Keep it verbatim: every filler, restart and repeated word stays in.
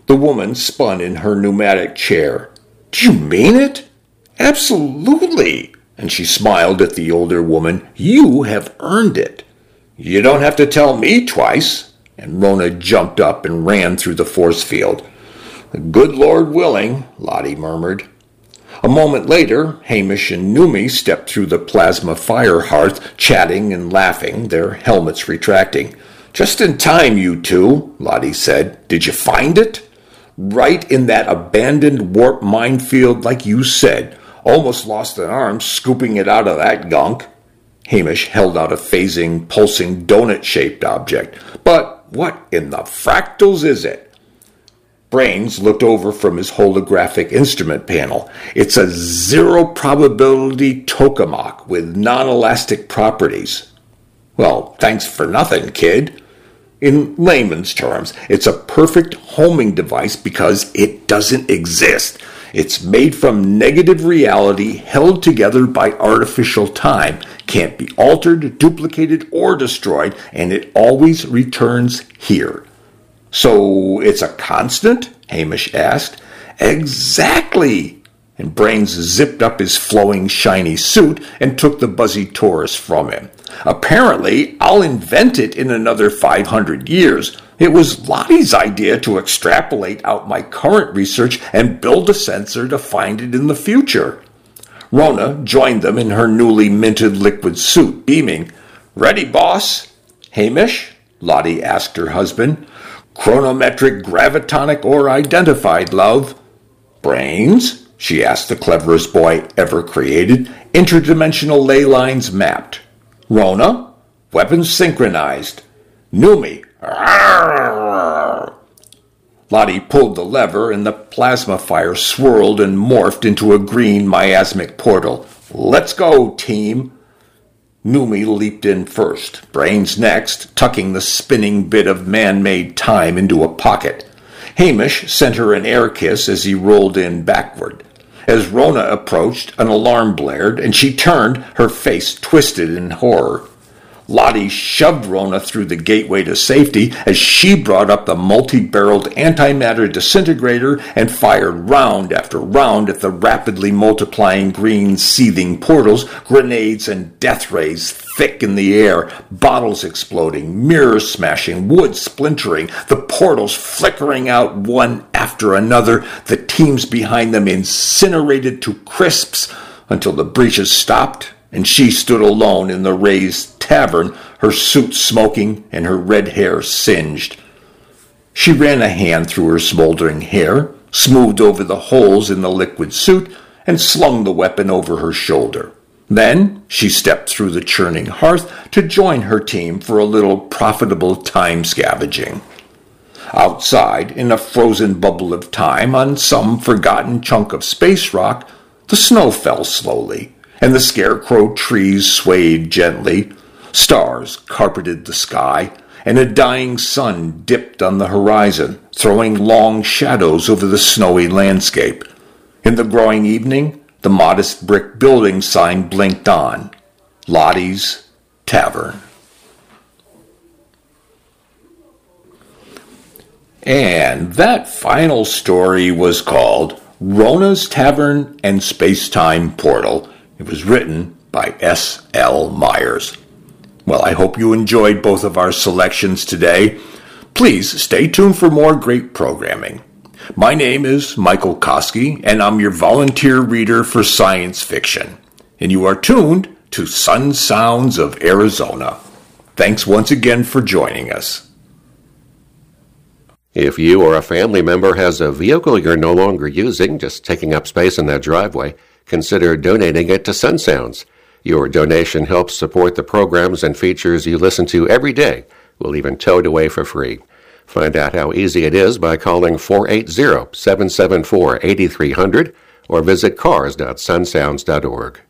The woman spun in her pneumatic chair. "Do you mean it?" "Absolutely." And she smiled at the older woman. "You have earned it." "You don't have to tell me twice." And Rona jumped up and ran through the force field. "The good Lord willing," Lottie murmured. A moment later, Hamish and Numi stepped through the plasma fire hearth, chatting and laughing, their helmets retracting. "Just in time, you two," Lottie said. "Did you find it?" "Right in that abandoned warp minefield, like you said. Almost lost an arm scooping it out of that gunk." Hamish held out a phasing, pulsing, donut-shaped object. "But what in the fractals is it?" Brains looked over from his holographic instrument panel. "It's a zero-probability tokamak with non-elastic properties." "Well, thanks for nothing, kid." "In layman's terms, it's a perfect homing device because it doesn't exist. It's made from negative reality held together by artificial time, can't be altered, duplicated, or destroyed, and it always returns here." "So it's a constant?" Hamish asked. "Exactly." And Brains zipped up his flowing, shiny suit and took the buzzy Taurus from him. "Apparently, I'll invent it in another five hundred years. It was Lottie's idea to extrapolate out my current research and build a sensor to find it in the future." Rona joined them in her newly minted liquid suit, beaming. "Ready, boss?" "Hamish?" Lottie asked her husband. "Chronometric, gravitonic, or identified, love." "Brains?" she asked the cleverest boy ever created. "Interdimensional ley lines mapped." "Rona?" "Weapons synchronized." "Numi?" "Arrgh!" Lottie pulled the lever, and the plasma fire swirled and morphed into a green miasmic portal. "Let's go, team." Numi leaped in first, Brains next, tucking the spinning bit of man-made time into a pocket. Hamish sent her an air kiss as he rolled in backward. As Rona approached, an alarm blared, and she turned, her face twisted in horror. Lottie shoved Rona through the gateway to safety as she brought up the multi-barreled antimatter disintegrator and fired round after round at the rapidly multiplying green seething portals, grenades and death rays thick in the air, bottles exploding, mirrors smashing, wood splintering, the portals flickering out one after another, the teams behind them incinerated to crisps until the breaches stopped and she stood alone in the raised tavern, her suit smoking and her red hair singed. She ran a hand through her smoldering hair, smoothed over the holes in the liquid suit, and slung the weapon over her shoulder. Then she stepped through the churning hearth to join her team for a little profitable time scavenging. Outside, in a frozen bubble of time on some forgotten chunk of space rock, the snow fell slowly, and the scarecrow trees swayed gently. Stars carpeted the sky, and a dying sun dipped on the horizon, throwing long shadows over the snowy landscape. In the growing evening, the modest brick building sign blinked on. Lottie's Tavern. And that final story was called Rona's Tavern and Space-Time Portal. It was written by S L Myers. Well, I hope you enjoyed both of our selections today. Please stay tuned for more great programming. My name is Michael Koski, and I'm your volunteer reader for science fiction. And you are tuned to Sun Sounds of Arizona. Thanks once again for joining us. If you or a family member has a vehicle you're no longer using, just taking up space in their driveway, consider donating it to Sun Sounds. Your donation helps support the programs and features you listen to every day. We'll even tow it away for free. Find out how easy it is by calling four eight zero, seven seven four, eight three zero zero or visit cars dot sun sounds dot org.